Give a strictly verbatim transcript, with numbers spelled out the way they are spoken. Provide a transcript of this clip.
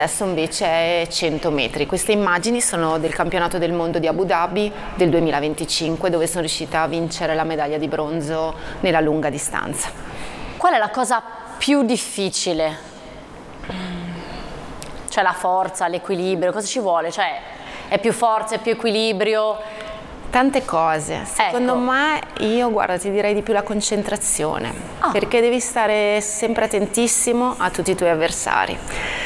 Adesso invece è cento metri. Queste immagini sono del campionato del mondo di Abu Dhabi del duemilaventicinque, dove sono riuscita a vincere la medaglia di bronzo nella lunga distanza. Qual è la cosa più difficile? Cioè la forza, l'equilibrio, cosa ci vuole? Cioè è più forza, è più equilibrio? Tante cose. Secondo Ecco. me, io guarda, ti direi di più la concentrazione, Ah. perché devi stare sempre attentissimo a tutti i tuoi avversari.